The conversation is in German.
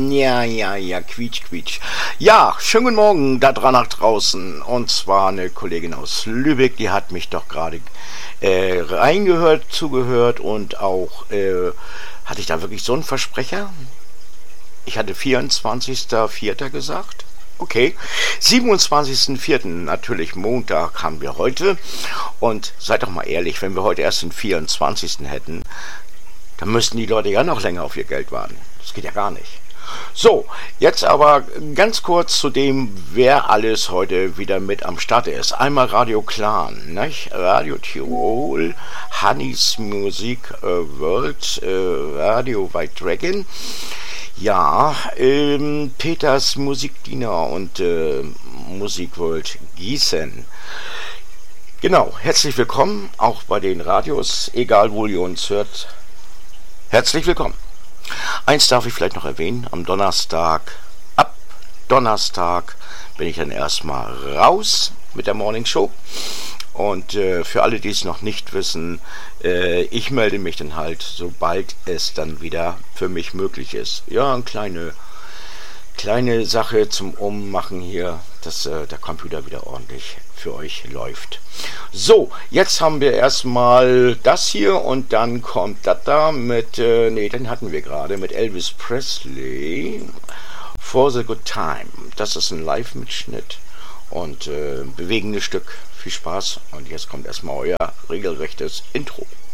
Ja, quietsch, quietsch. Ja, schönen guten Morgen da dran nach draußen. Und zwar eine Kollegin aus Lübeck, die hat mich doch gerade reingehört, zugehört und auch, hatte ich da wirklich so einen Versprecher? Ich hatte 24.04. gesagt. Okay, 27.04. natürlich Montag haben wir heute. Und seid doch mal ehrlich, wenn wir heute erst den 24. hätten, dann müssten die Leute ja noch länger auf ihr Geld warten. Das geht ja gar nicht. So, jetzt aber ganz kurz zu dem, wer alles heute wieder mit am Start ist. Einmal Radio Clan, nicht? Radio Tirol, Hannis Musik World, Radio White Dragon, ja, Peters Musikdiener und Musik World Gießen. Genau, herzlich willkommen, auch bei den Radios, egal wo ihr uns hört. Herzlich willkommen. Eins darf ich vielleicht noch erwähnen, ab Donnerstag bin ich dann erstmal raus mit der Morning Show. Und für alle, die es noch nicht wissen, ich melde mich dann halt, sobald es dann wieder für mich möglich ist. Ja, eine kleine Sache zum Ummachen hier, dass der Computer wieder ordentlich für euch läuft. So, jetzt haben wir erstmal das hier und dann kommt das da mit, den hatten wir gerade, mit Elvis Presley, For the Good Time. Das ist ein Live-Mitschnitt und bewegendes Stück. Viel Spaß und jetzt kommt erstmal euer regelrechtes Intro.